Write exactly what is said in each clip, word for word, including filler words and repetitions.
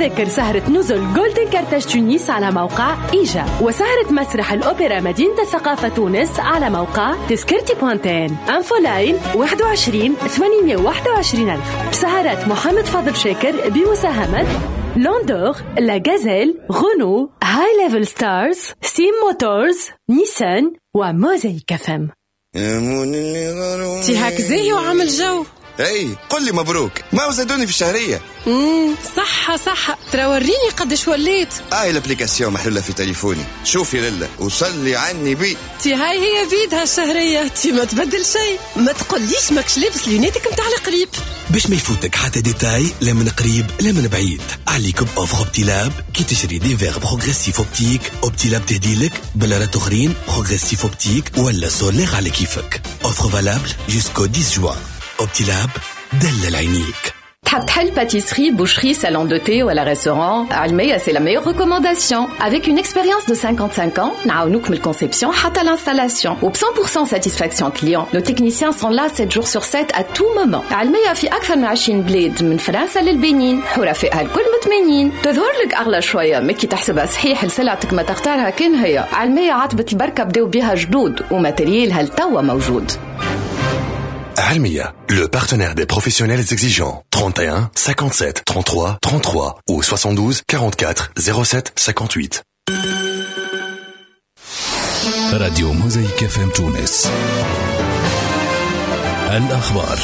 تذاكر سهرة نزل جولدن كارتاج تونس على موقع إيجا، وسهرة مسرح الأوبرا مدينة الثقافة تونس على موقع تذكرتي بوانتين. أنفو لاين واحد وعشرين ثمانمائة وواحد وعشرين ألف. سهرات محمد فاضل شاكر بمساهمة لوندور، لا غازيل، غونو، هاي ليفل ستارز، سيم موتورز، نيسان وموزايك فم. تي هاك زاهي وعمل جو. اي قل لي مبروك، ما زادوني في الشهرية. امم صح صح، ترى وريني قدش وليت. هاي الابليكاسيون محلولة في تليفوني، شوفي لله وصلي عني بي. تي هاي هي بيدها الشهرية، تي ما تبدل شيء. ما تقوليش ماكش لابس لونيتك متاع القريب باش ما يفوتك حتى ديتاي، لا من قريب لا من بعيد. عليكم اوفر اوبتي لاب، كي تشري دي فيغ بروغريسيف اوبتيك اوبتي لاب تهديلك بلارات اخرين بروغريسيف اوبتيك ولا سولير على كيفك. اوفر فالابل جوسكو عشرة جوان. اوبتي لاب دلل عينيك. تحب تحل pâtisserie, boucherie, salon de thé ou à la restaurant, Almeya c'est la meilleure recommandation. Avec une expérience de cinquante-cinq ans, نعاونوك من الconception حتى l'installation. و cent pour cent satisfaction client. Nos techniciens sont là sept jours sur sept à tout moment. Almeya في أكثر من عشرين بلاد من فرنسا للبنين، ورفيقها الكل مطمئنين. تظهر لك أغلى شوية، مكي تحسبها صحيح لسلعتك ما تختارها كان هي. Almeya عتبة البركة بداو بها جدود وماتريالها لتوا موجود. Almeya, le partenaire des professionnels exigeants. trente et un cinquante-sept trente-trois trente-trois ou soixante-douze quarante-quatre zéro sept cinquante-huit. راديو موزايك اف ام تونس. الأخبار.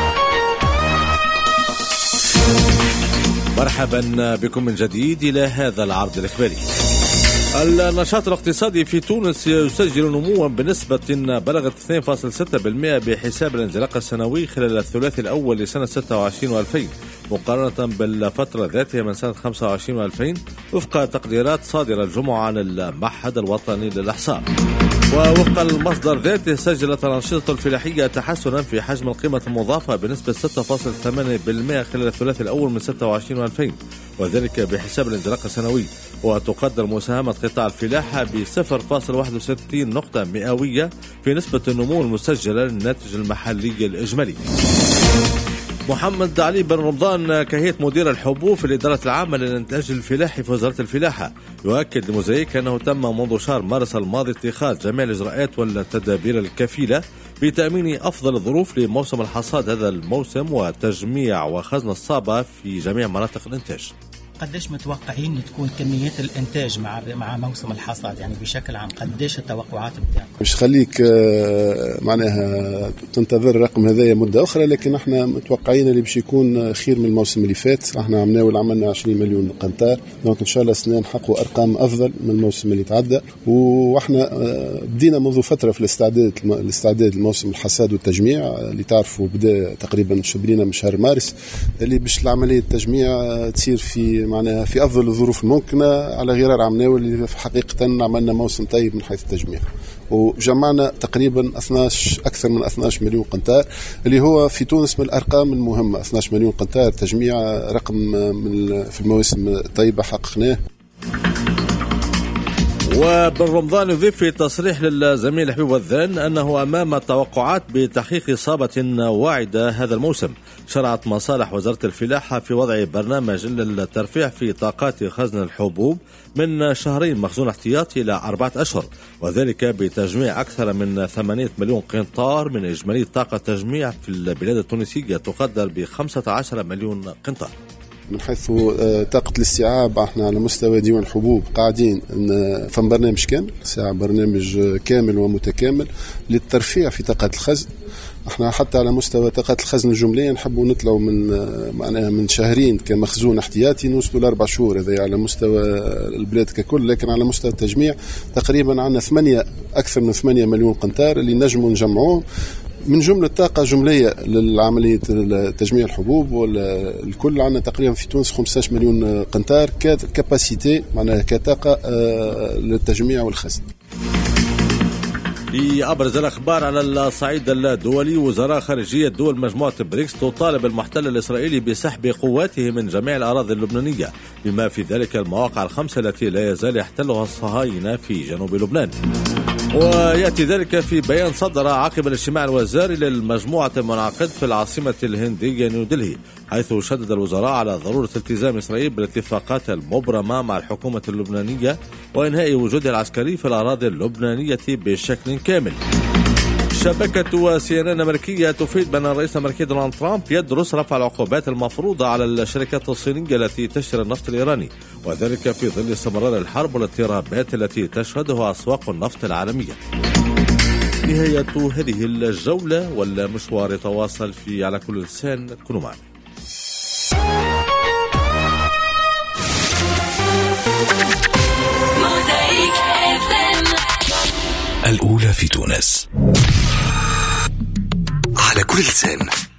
مرحبا بكم من جديد إلى هذا العرض الإخباري. النشاط الاقتصادي في تونس يسجل نموا بنسبة بلغت اثنين فاصلة ستة بالمئة بحساب الانزلاق السنوي خلال الثلاثي الأول لسنة ستة وعشرين وألفين مقارنة بالفترة ذاتها من سنة خمسة وعشرين وألفين وفق تقديرات صادرة الجمعة عن المعهد الوطني للإحصاء. ووفق المصدر ذاته سجلت الأنشطة الفلاحية تحسنا في حجم القيمة المضافة بنسبة ستة فاصلة ثمانية بالمئة خلال الثلاثي الأول من ستة وعشرين وألفين وذلك بحساب الانزلاق السنوي. وتقدر مساهمة قطاع الفلاحة ب صفر فاصلة واحد وستين نقطة مئوية في نسبة النمو المسجلة للناتج المحلي الإجمالي. محمد علي بن رمضان كهيئة مدير الحبوب في الإدارة العامة للإنتاج الفلاحي في وزارة الفلاحة يؤكد لموزايك أنه تم منذ شهر مارس الماضي اتخاذ جميع الإجراءات والتدابير الكفيلة بتأمين أفضل الظروف لموسم الحصاد هذا الموسم وتجميع وخزن الصابة في جميع مناطق الإنتاج. قديش متوقعين تكون كميات الانتاج مع مع موسم الحصاد، يعني بشكل عام قديش التوقعات بتاعكم؟ مش خليك معناها تنتظر الرقم هذايا مده اخرى، لكن احنا متوقعين اللي باش يكون خير من الموسم اللي فات. احنا عملنا عملنا عشرين مليون قنطار، دونك ان شاء الله السنه نحققوا ارقام افضل من الموسم اللي تعدى. واحنا بدينا منذ فتره في الاستعداد الاستعداد لموسم الحصاد والتجميع اللي تعرفوا بدا تقريبا شبرينا من شهر مارس، اللي باش العمليه التجميع تصير في معناها في أفضل الظروف الممكنة على غرار عمناوي اللي في حقيقة عملنا موسم طيب من حيث التجميع، وجمعنا تقريبا اثناشر أكثر من اثناشر مليون قنطار اللي هو في تونس من الأرقام المهمة. اثناشر مليون قنطار تجميع رقم من في المواسم الطيبة حققناه. وبن رمضان يضيف في تصريح للزميل حبيب وذان أنه أمام توقعات بتحقيق إصابة واعدة هذا الموسم. شرعت مصالح وزارة الفلاحة في وضع برنامج للترفيع في طاقات خزن الحبوب من شهرين مخزون احتياطي إلى أربعة أشهر، وذلك بتجميع أكثر من ثمانية مليون قنطار من إجمالي طاقة تجميع في البلاد التونسية تقدر ب خمسة عشر مليون قنطار. من حيث طاقة الاستيعاب احنا على مستوى ديوان حبوب قاعدين فم برنامج كامل ساعة برنامج كامل ومتكامل للترفيع في طاقة الخزن. احنا حتى على مستوى طاقة الخزن الجملية نحبوا نطلعوا من معناها من شهرين كمخزون احتياطي نوصلوا لأربع شهور، هذا على مستوى البلاد ككل. لكن على مستوى التجميع تقريبا عندنا ثمانية أكثر من ثمانية مليون قنطار اللي نجموا نجمعوه من جملة طاقة جملية للعملية تجميع الحبوب. والكل عندنا تقريبا في تونس خمسة عشر مليون قنطار كاباسيتي معناها كطاقة للتجميع والخزن. في أبرز الأخبار على الصعيد الدولي، وزراء خارجية دول مجموعة بريكس تطالب المحتل الإسرائيلي بسحب قواته من جميع الأراضي اللبنانية بما في ذلك المواقع الخمسة التي لا يزال يحتلها الصهاينة في جنوب لبنان. ويأتي ذلك في بيان صدر عقب الاجتماع الوزاري للمجموعة المنعقد في العاصمة الهندية نيودلهي، حيث شدد الوزراء على ضرورة التزام إسرائيل بالاتفاقات المبرمة مع الحكومة اللبنانية وإنهاء وجودها العسكري في الأراضي اللبنانية بشكل كامل. شبكة سي ان ان الأمريكية تفيد بأن الرئيس الأمريكي دونالد ترامب يدرس رفع العقوبات المفروضة على الشركات الصينية التي تشتري النفط الإيراني، وذلك في ظل استمرار الحرب والاضطرابات التي تشهدها أسواق النفط العالمية. نهاية هذه الجولة والمشوار يتواصل في على كل لسان. كونوا معنا. الأولى في تونس على كل لسان.